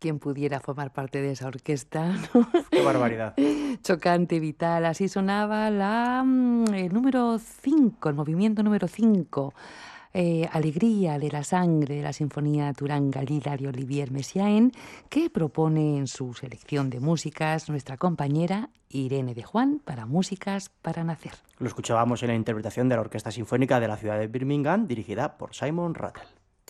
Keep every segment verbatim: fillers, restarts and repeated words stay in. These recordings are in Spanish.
quien pudiera formar parte de esa orquesta, ¿no? ¡Qué barbaridad! Chocante, vital. Así sonaba la, mm, el número cinco, el movimiento número cinco. Eh, Alegría de la sangre de la Sinfonía Turanga Lila de Olivier Messiaen, que propone en su selección de músicas nuestra compañera Irene de Juan para Músicas para Nacer. Lo escuchábamos en la interpretación de la Orquesta Sinfónica de la ciudad de Birmingham, dirigida por Simon Rattle.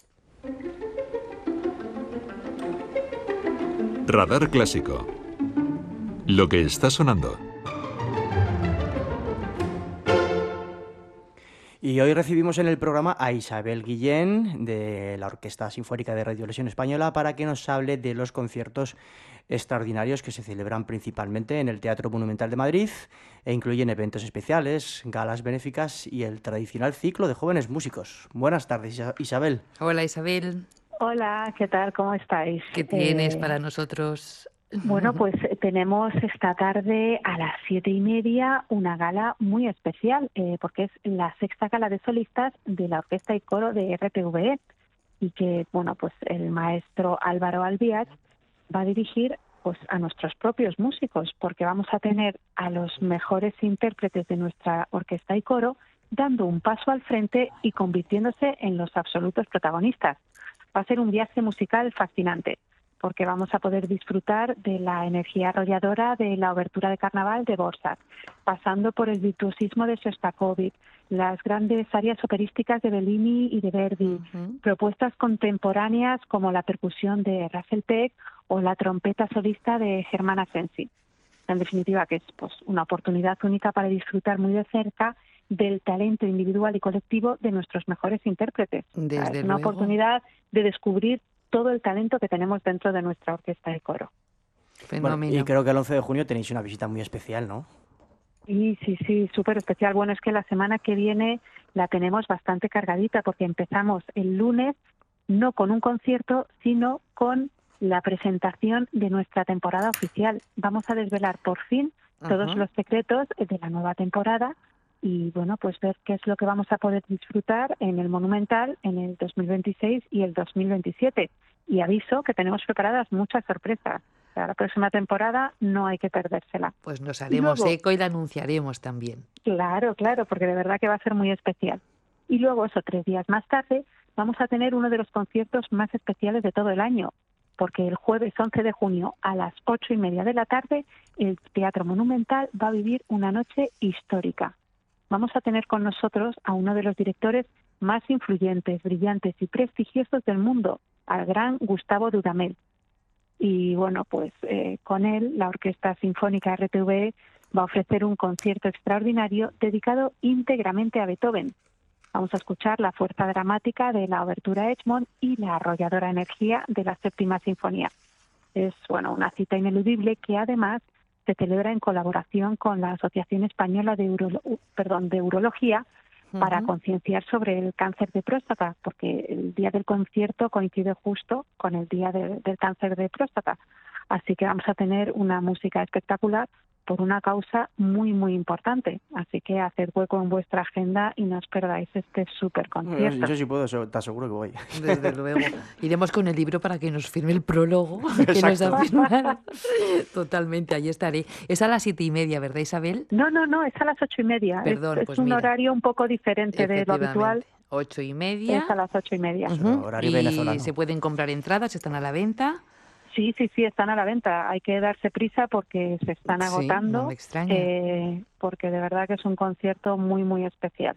Radar Clásico. Lo que está sonando. Y hoy recibimos en el programa a Isabel Guillén, de la Orquesta Sinfónica de Radiolesión Española, para que nos hable de los conciertos extraordinarios que se celebran principalmente en el Teatro Monumental de Madrid e incluyen eventos especiales, galas benéficas y el tradicional ciclo de jóvenes músicos. Buenas tardes, Isabel. Hola, Isabel. Hola, ¿qué tal? ¿Cómo estáis? ¿Qué tienes Eh, para nosotros? Bueno, pues tenemos esta tarde a las siete y media una gala muy especial, eh, porque es la sexta gala de solistas de la Orquesta y Coro de R T V E, y que, bueno, pues el maestro Álvaro Albiach va a dirigir pues a nuestros propios músicos, porque vamos a tener a los mejores intérpretes de nuestra orquesta y coro dando un paso al frente y convirtiéndose en los absolutos protagonistas. Va a ser un viaje musical fascinante, porque vamos a poder disfrutar de la energía arrolladora de la obertura de carnaval de Dvořák, pasando por el virtuosismo de Shostakovich, las grandes áreas operísticas de Bellini y de Verdi, uh-huh. propuestas contemporáneas como la percusión de Russell Peck o la trompeta solista de Germán Asensi. En definitiva, que es pues una oportunidad única para disfrutar muy de cerca del talento individual y colectivo de nuestros mejores intérpretes. Desde o sea, es una luego. oportunidad de descubrir todo el talento que tenemos dentro de nuestra orquesta de coro. Bueno, y creo que el once de junio tenéis una visita muy especial, ¿no? Sí, sí, sí, súper especial. Bueno, es que la semana que viene la tenemos bastante cargadita, porque empezamos el lunes no con un concierto, sino con la presentación de nuestra temporada oficial. Vamos a desvelar por fin todos uh-huh. los secretos de la nueva temporada y, bueno, pues ver qué es lo que vamos a poder disfrutar en el Monumental en el dos mil veintiséis y el dos mil veintisiete. Y aviso que tenemos preparadas muchas sorpresas. O sea, la próxima temporada no hay que perdérsela. Pues nos haremos luego, eco y la anunciaremos también. Claro, claro, porque de verdad que va a ser muy especial. Y luego, eso, tres días más tarde, vamos a tener uno de los conciertos más especiales de todo el año, porque el jueves once de junio a las ocho y media de la tarde el Teatro Monumental va a vivir una noche histórica. Vamos a tener con nosotros a uno de los directores más influyentes, brillantes y prestigiosos del mundo, al gran Gustavo Dudamel. Y bueno, pues eh, con él la Orquesta Sinfónica R T V E va a ofrecer un concierto extraordinario dedicado íntegramente a Beethoven. Vamos a escuchar la fuerza dramática de la obertura Edmond y la arrolladora energía de la séptima sinfonía. Es bueno una cita ineludible que además se celebra en colaboración con la Asociación Española de, Uro, perdón, de Urología para uh-huh. concienciar sobre el cáncer de próstata, porque el día del concierto coincide justo con el día de, del cáncer de próstata. Así que vamos a tener una música espectacular por una causa muy, muy importante. Así que haced hueco en vuestra agenda y no os perdáis este súper concierto. Yo, yo sí puedo, te aseguro que voy. Desde luego. Iremos con el libro para que nos firme el prólogo. Que nos ha firmado. Totalmente, ahí estaré. Es a las siete y media, ¿verdad, Isabel? No, no, no, es a las ocho y media. Perdón, es, pues es un mira, horario un poco diferente de lo habitual. Ocho y media. Es a las ocho y media. Uh-huh. Horario y venezolano. se pueden comprar entradas, están a la venta. Sí, sí, sí, están a la venta. Hay que darse prisa porque se están agotando. Sí, no me extraña. Eh, porque de verdad que es un concierto muy, muy especial.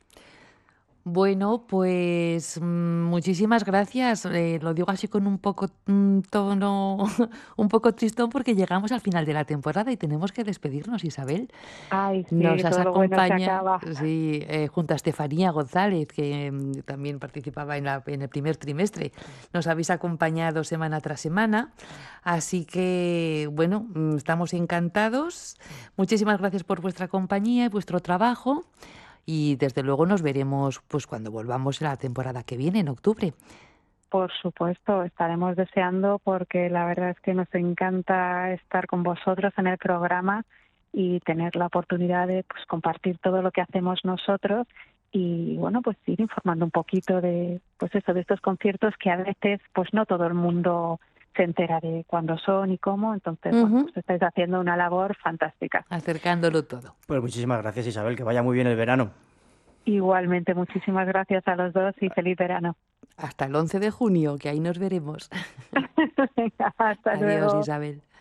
Bueno, pues muchísimas gracias. Eh, lo digo así con un poco un tono un poco tristón porque llegamos al final de la temporada y tenemos que despedirnos, Isabel. Ay, sí, nos has todo lo bueno se acaba. sí, eh, junto a Estefanía González, que eh, también participaba en, la, en el primer trimestre. Nos habéis acompañado semana tras semana. Así que, bueno, estamos encantados. Muchísimas gracias por vuestra compañía y vuestro trabajo. Y desde luego nos veremos pues cuando volvamos la temporada que viene, en octubre. Por supuesto, estaremos deseando porque la verdad es que nos encanta estar con vosotros en el programa y tener la oportunidad de pues compartir todo lo que hacemos nosotros y bueno, pues ir informando un poquito de pues eso, de estos conciertos que a veces pues no todo el mundo se entera de cuándo son y cómo, entonces Ujú. bueno, pues estáis haciendo una labor fantástica. Acercándolo todo. Pues muchísimas gracias, Isabel, que vaya muy bien el verano. Igualmente, muchísimas gracias a los dos y feliz verano. Hasta el once de junio, que ahí nos veremos. Venga, hasta Adiós, luego. Isabel.